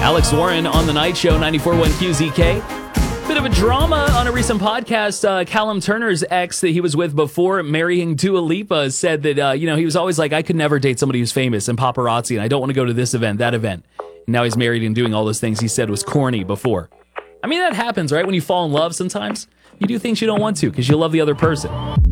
Alex Warren on The Night Show, 94.1 QZK. Bit of a drama on a recent podcast. Callum Turner's ex that he was with before marrying Dua Lipa said that, he was always like, I could never date somebody who's famous and paparazzi, and I don't want to go to this event, that event. And now he's married and doing all those things he said was corny before. I mean, that happens, right? When you fall in love sometimes, you do things you don't want to because you love the other person.